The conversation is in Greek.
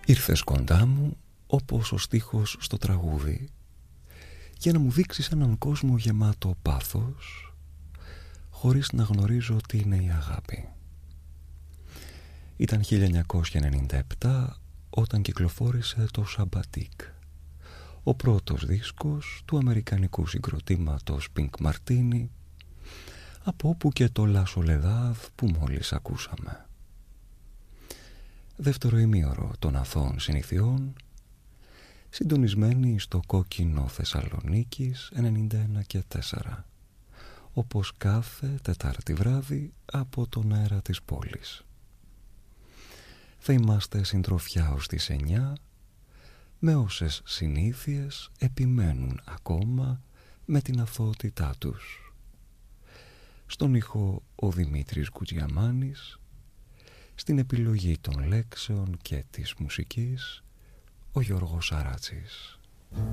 Ήρθες κοντά μου όπως ο στίχος στο τραγούδι, για να μου δείξεις έναν κόσμο γεμάτο πάθος, χωρίς να γνωρίζω τι είναι η αγάπη. Ήταν 1997 όταν κυκλοφόρησε το Σαμπατίκ, ο πρώτος δίσκος του αμερικανικού συγκροτήματος Pink Martini, από όπου και το La Soledad που μόλις ακούσαμε. Δεύτερο ημίωρο των αθώων συνηθιών, συντονισμένοι στο κόκκινο Θεσσαλονίκης 91,4, όπως κάθε Τετάρτη βράδυ από τον αέρα της πόλης. Θα είμαστε συντροφιά ως τις 9, με όσες συνήθειες επιμένουν ακόμα με την αθωότητά τους. Στον ήχο ο Δημήτρης Κουτζιαμάνης, στην επιλογή των λέξεων και της μουσικής ο Γιώργος Σαράτσης.